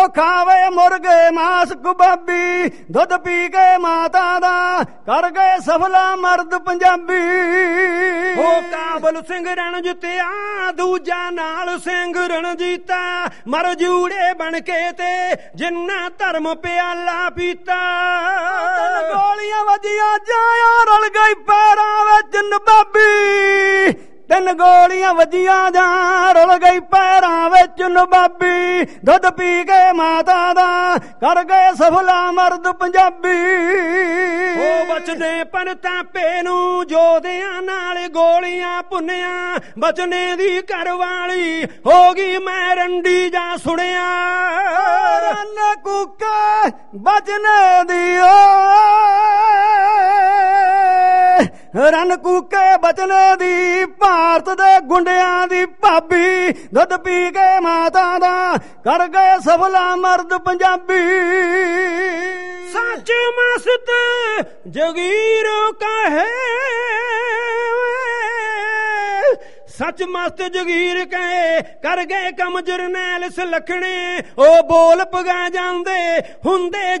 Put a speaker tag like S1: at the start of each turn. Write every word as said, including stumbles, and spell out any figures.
S1: ਖਾਵੇ ਮੁਰਗੇ ਮਾਸ ਕਬਾਬੀ, ਦੁੱਧ ਪੀ ਕੇ ਮਾਤਾ ਦਾ ਕਰ ਗਏ ਸਫਲਾ ਮਰਦ ਪੰਜਾਬੀ।
S2: ਹੋ ਕਾਬਲ ਸਿੰਘ ਰਣ ਜਿੱਤਿਆ, ਦੂਜਾ ਨਾਲ ਸਿੰਘ ਰਣਜੀਤਾ, ਮਰ ਜੂੜੇ ਬਣ ਕੇ ਤੇ ਜਿੰਨਾ ਧਰਮ ਪਿਆਲਾ ਪੀਤਾ।
S1: ਤਿੰਨ ਗੋਲੀਆਂ ਵੱਜੀਆਂ ਜਾਇਆ ਰਲ ਗਈ ਪੈਰਾਂ ਵਿੱਚ ਨਵਾਬੀ, ਤਿੰਨ ਗੋਲੀਆਂ ਵੱਜੀਆਂ ਜਾਂ ਰੁਲ ਗਈ ਪੈਰਾਂ ਵਿੱਚ ਨਵਾਬੀ, ਦੁੱਧ ਪੀ ਕੇ ਮਾਤਾ ਦਾ ਕਰ ਗਏ ਸਫਲਾ ਮਰਦ ਪੰਜਾਬੀ।
S2: ਉਹ ਬਚਨੇ ਪਨਤਾਪੇ ਨੂੰ ਜੋਧਿਆਂ ਨਾਲ ਗੋਲੀਆਂ ਭੁੰਨਿਆ, ਬਚਨੇ ਦੀ ਘਰ ਵਾਲੀ ਹੋ ਗਈ ਮੈਂ ਰੰਡੀ ਜਾ ਸੁਣਿਆ।
S1: ਰੰਨ ਕੁੱਕੇ ਬਚਨੇ ਦੀ ਓ ਰਨ ਕੂਕੇ ਬਚਨੇ ਦੀ, ਭਾਰਤ ਦੇ ਗੁੰਡਿਆਂ ਦੀ ਭਾਬੀ, ਦੁੱਧ ਪੀ ਕੇ ਮਾਤਾ ਦਾ ਕਰ ਗਏ ਸਫਲਾ ਮਰਦ ਪੰਜਾਬੀ।
S2: ਸੱਚ ਮਸਤ ਜਗੀਰ ਕਹੇ, ਸੱਚ ਮਸਤ ਜਗੀਰ ਕਹੇ ਕਰ ਗਏ ਕੰਮ ਜਰਨੈਲ ਸੁਲੱਖਣੇ, ਉਹ ਬੋਲ ਪਗਾ ਜਾਂਦੇ ਹੁੰਦੇ